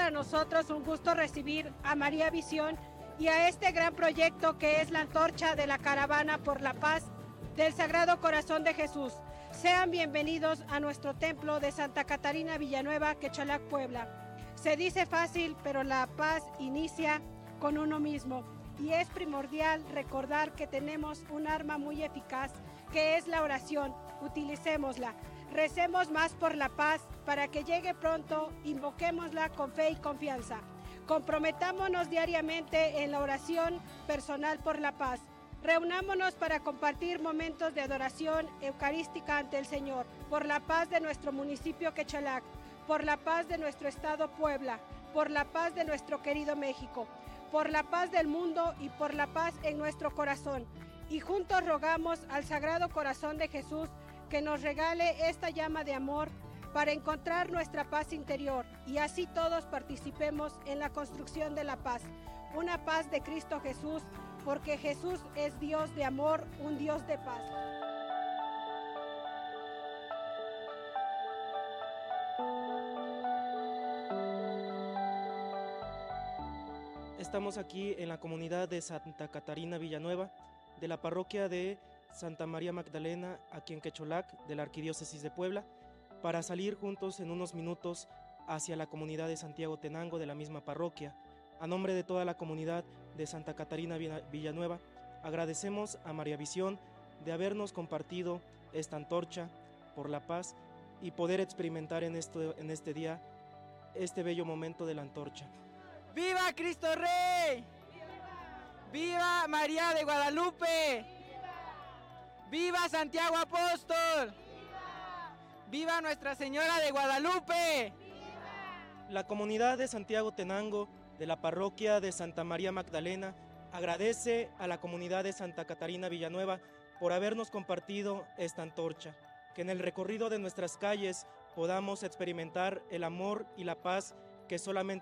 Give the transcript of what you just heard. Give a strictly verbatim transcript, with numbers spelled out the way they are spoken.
para nosotros un gusto recibir a María Visión y a este gran proyecto que es la Antorcha de la Caravana por la Paz del Sagrado Corazón de Jesús. Sean bienvenidos a nuestro templo de Santa Catarina Villanueva, Quecholac, Puebla. Se dice fácil, pero la paz inicia con uno mismo y es primordial recordar que tenemos un arma muy eficaz que es la oración. Utilicémosla. Recemos más por la paz para que llegue pronto, invoquémosla con fe y confianza. Comprometámonos diariamente en la oración personal por la paz. Reunámonos para compartir momentos de adoración eucarística ante el Señor, por la paz de nuestro municipio Quecholac, por la paz de nuestro estado Puebla, por la paz de nuestro querido México, por la paz del mundo y por la paz en nuestro corazón. Y juntos rogamos al Sagrado Corazón de Jesús que nos regale esta llama de amor para encontrar nuestra paz interior y así todos participemos en la construcción de la paz, una paz de Cristo Jesús, porque Jesús es Dios de amor, un Dios de paz. Estamos aquí en la comunidad de Santa Catarina Villanueva, de la parroquia de Santa María Magdalena, aquí en Quecholac, de la Arquidiócesis de Puebla, para salir juntos en unos minutos hacia la comunidad de Santiago Tenango de la misma parroquia. A nombre de toda la comunidad de Santa Catarina Villanueva, agradecemos a María Visión de habernos compartido esta antorcha por la paz y poder experimentar en, esto, en este día este bello momento de la antorcha. ¡Viva Cristo Rey! ¡Viva, ¡Viva María de Guadalupe! ¡Viva, ¡Viva Santiago Apóstol! ¡Viva, ¡Viva Nuestra Señora de Guadalupe! ¡Viva! La comunidad de Santiago Tenango de la parroquia de Santa María Magdalena agradece a la comunidad de Santa Catarina Villanueva por habernos compartido esta antorcha, que en el recorrido de nuestras calles podamos experimentar el amor y la paz que solamente